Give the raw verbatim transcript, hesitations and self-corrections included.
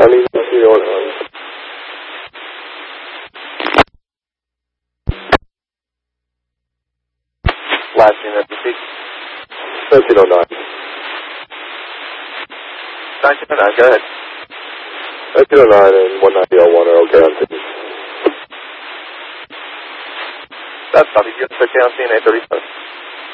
County zero nine. Last unit, repeat. nineteen oh nine. nineteen oh nine, go ahead. nineteen oh nine and one ninety oh one are okay on two. That's fine. You get fifteen on C N A thirty-seven.